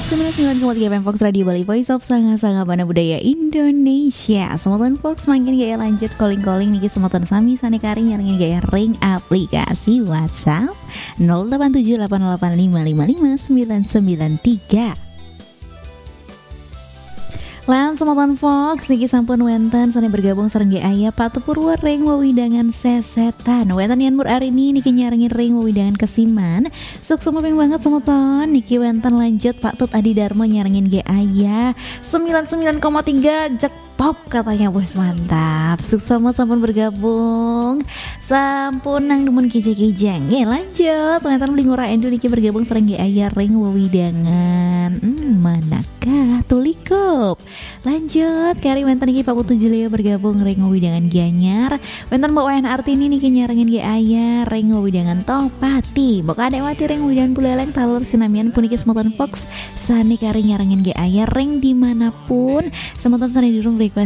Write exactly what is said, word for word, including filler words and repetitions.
sembilan puluh sembilan koma tiga F M Fox Radio Bali, Voice of Sanga-Sanga Bana Budaya Indonesia. Semoton Fox makin gaya lanjut calling-calling niki semoton sami sane kari nyarengin gaya ring aplikasi WhatsApp nol delapan tujuh delapan delapan lima lima lima sembilan sembilan tiga. Lan semoton Fox niki sampun wenten sane bergabung sareng ge aya Pak Tepur ring wewidangan sesetan. Wenten yen mur ari ini niki nyarengin ring wewidangan kesiman. Sukses muping banget semoton niki wenten lanjut Pak Tut Adi Darmo nyarengin ge aya sembilan puluh sembilan koma tiga jackpot katanya bos, mantap. Sukses semua sampun bergabung. Sampun nang demun kijang-kijang. Nggih lanjut. Wenten beli ngurah endul niki bergabung sareng ge aya ring wewidangan. Hmm, manakah tulikup? Lanjut kari wenten iki Pak Putu Julio bergabung ring wewidangan Gianyar. Wenten Mbak Wayan Artini niki nyarengin ge aya ring wewidangan Topati. Mbok adek wati ring wewidangan Buleleng talur sinamian puniki semoton Fox sane kari nyarengin ge aya ring dimanapun semoton sane dirung